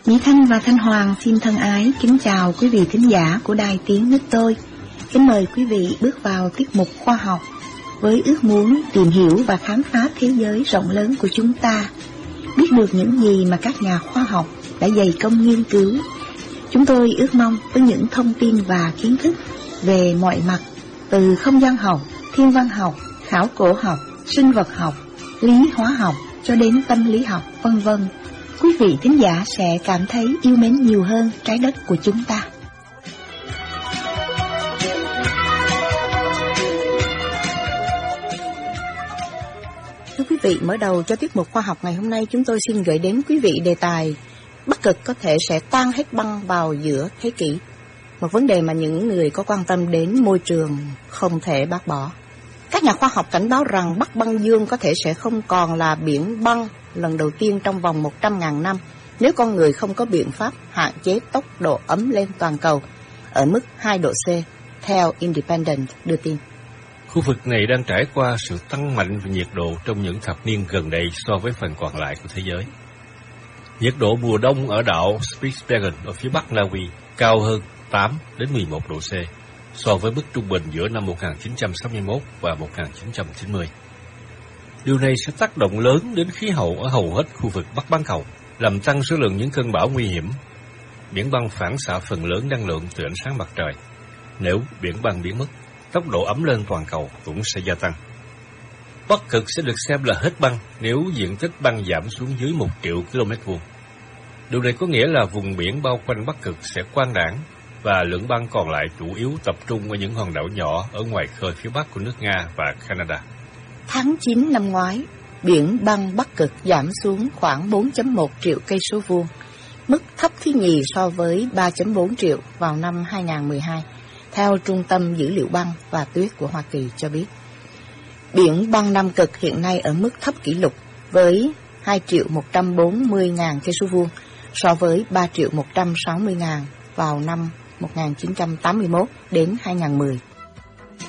Mỹ Thanh và Thanh Hoàng xin thân ái kính chào quý vị thính giả của Đài Tiếng Nước Tôi. Kính mời quý vị bước vào tiết mục khoa học với ước muốn tìm hiểu và khám phá thế giới rộng lớn của chúng ta, biết được những gì mà các nhà khoa học đã dày công nghiên cứu. Chúng tôi ước mong với những thông tin và kiến thức về mọi mặt, từ không gian học, thiên văn học, khảo cổ học, sinh vật học, lý hóa học cho đến tâm lý học, vân vân, quý vị thính giả sẽ cảm thấy yêu mến nhiều hơn trái đất của chúng ta. Thưa quý vị, mở đầu cho tiết mục khoa học ngày hôm nay, chúng tôi xin gửi đến quý vị đề tài Bắc Cực có thể sẽ tan hết băng vào giữa thế kỷ. Một vấn đề mà những người có quan tâm đến môi trường không thể bác bỏ. Các nhà khoa học cảnh báo rằng Bắc băng dương có thể sẽ không còn là biển băng lần đầu tiên trong vòng 100.000 năm nếu con người không có biện pháp hạn chế tốc độ ấm lên toàn cầu ở mức 2 độ C, theo Independent đưa tin. Khu vực này đang trải qua sự tăng mạnh về nhiệt độ trong những thập niên gần đây so với phần còn lại của thế giới. Nhiệt độ mùa đông ở đảo Spitsbergen ở phía bắc Na Uy cao hơn 8 đến 11 độ C so với mức trung bình giữa năm 1961 và 1990. Điều này sẽ tác động lớn đến khí hậu ở hầu hết khu vực Bắc bán cầu, làm tăng số lượng những cơn bão nguy hiểm. Biển băng phản xạ phần lớn năng lượng từ ánh sáng mặt trời. Nếu biển băng biến mất, tốc độ ấm lên toàn cầu cũng sẽ gia tăng. Bắc Cực sẽ được xem là hết băng nếu diện tích băng giảm xuống dưới 1 triệu km vuông. Điều này có nghĩa là vùng biển bao quanh Bắc Cực sẽ quang đãng và lượng băng còn lại chủ yếu tập trung ở những hòn đảo nhỏ ở ngoài khơi phía bắc của nước Nga và Canada. Tháng 9 năm ngoái, biển băng Bắc Cực giảm xuống khoảng 4.1 triệu cây số vuông, mức thấp thứ nhì so với 3.4 triệu vào năm 2012, theo Trung tâm Dữ liệu băng và tuyết của Hoa Kỳ cho biết. Biển băng Nam Cực hiện nay ở mức thấp kỷ lục với 2.140.000 cây số vuông so với 3.160.000 vào năm 1981 đến 2010.